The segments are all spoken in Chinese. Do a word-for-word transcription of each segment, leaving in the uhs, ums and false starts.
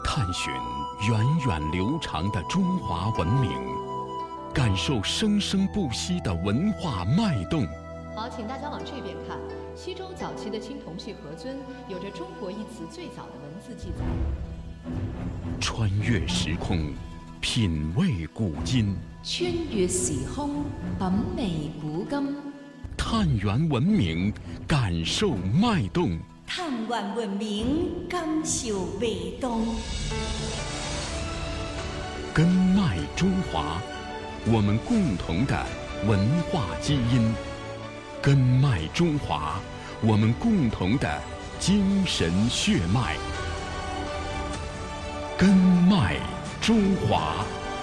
探寻源远流长的中华文明，感受生生不息的文化脉动。 好，请大家往这边看。西周早期的青铜器盒尊有着“中国”一词最早的文字记载。 穿越时空，品味古今。 穿越时空，品味古今。 探源文明，感受脉动。 探源文明，感受脉动。 根脉中华，我们共同的文化基因。根脉中华，我们共同的精神血脉。根脉中华。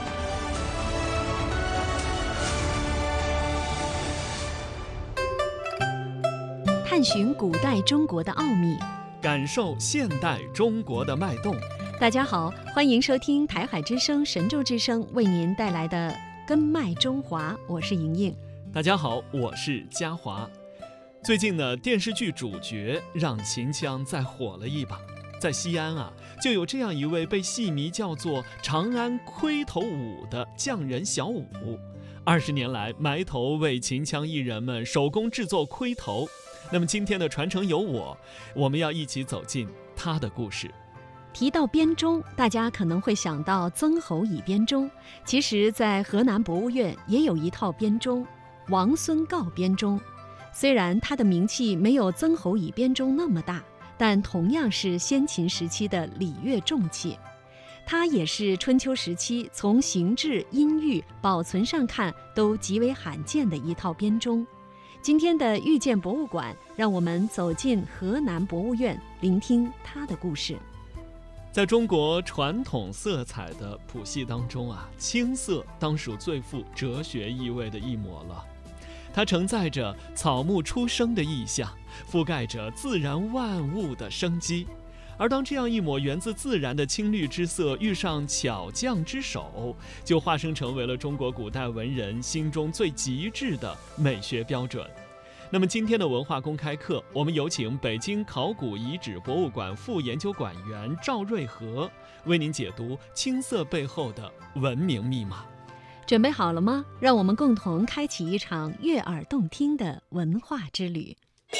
探寻古代中国的奥秘， 感受现代中国的脉动。 大家好，欢迎收听台海之声、神州之声为您带来的根脉中华，我是莹莹。 大家好，我是嘉华。最近呢，电视剧主角让秦腔再火了一把。在西安啊，就有这样一位被戏迷叫做长安盔头舞的匠人小武。二十年来，埋头为秦腔艺人们手工制作盔头。那么今天的传承有我，我们要一起走进他的故事。 提到编钟，大家可能会想到曾侯乙编钟，其实在河南博物院也有一套编钟，王孙诰编钟。虽然他的名气没有曾侯乙编钟那么大，但同样是先秦时期的礼乐重器。它也是春秋时期从形制、音域、保存上看都极为罕见的一套编钟。今天的遇见博物馆，让我们走进河南博物院，聆听它的故事。 在中国传统色彩的谱系当中啊，青色当属最富哲学意味的一抹了。它承载着草木初生的意象，覆盖着自然万物的生机。而当这样一抹源自自然的青绿之色遇上巧匠之手，就化身成为了中国古代文人心中最极致的美学标准。那么今天的文化公开课，我们有请北京考古遗址博物馆副研究馆员赵瑞和为您解读青色背后的文明密码。 准备好了吗？让我们共同开启一场悦耳动听的文化之旅。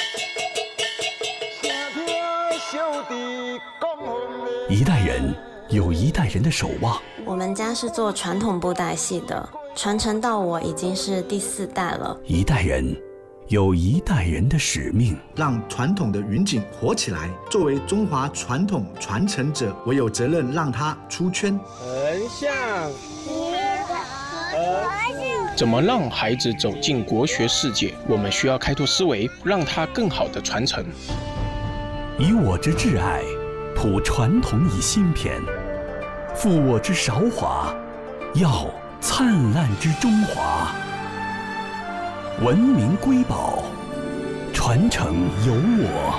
一代人有一代人的守望。 我们家是做传统布袋戏的，传承到我已经是第四代了。 一代人有一代人的使命， 让传统的云锦活起来。作为中华传统传承者，我有责任让它出圈。 横向， 怎么让孩子走进国学世界？我们需要开拓思维，让他更好的传承。 以我之挚爱，谱传统以新篇；负我之韶华，耀灿烂之中华。文明瑰宝，传承有我。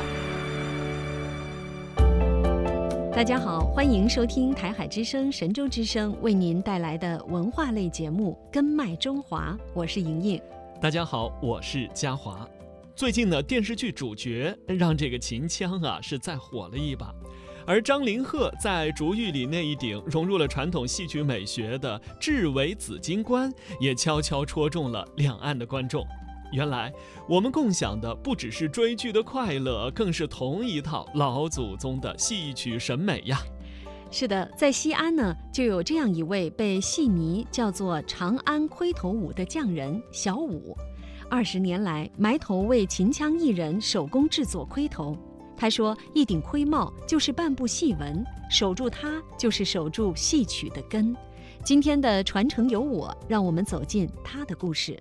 大家好，欢迎收听台海之声、神州之声为您带来的文化类节目《根脉中华》，我是莹莹。 大家好，我是嘉华。最近呢，电视剧主角让这个秦腔啊是再火了一把，而张凌赫在竹玉里那一顶融入了传统戏曲美学的雉尾紫金冠，也悄悄戳中了两岸的观众。原来我们共享的不只是追剧的快乐，更是同一套老祖宗的戏曲审美呀。 是的，在西安呢，就有这样一位被戏迷叫做长安盔头舞的匠人小武。二十年来，埋头为秦腔艺人手工制作盔头。他说，一顶盔帽就是半部戏文，守住它就是守住戏曲的根。今天的传承有我，让我们走进他的故事。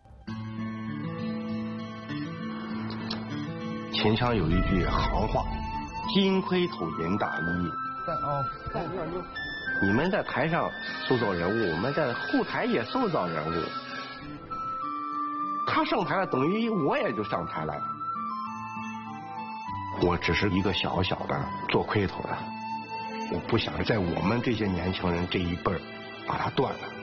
秦腔有一句行话：金盔头银大衣。 哦， 你们在台上塑造人物，我们在后台也塑造人物。他上台了，等于我也就上台了。我只是一个小小的做盔头的，我不想在我们这些年轻人这一辈儿把它断了。